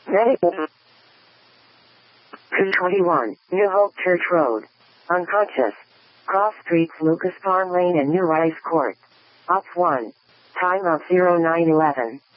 Medical. 221, New Hope Church Road. Unconscious. Cross Streets, Lucas Pond Lane and New Rice Court. Op 1. Time of 0911.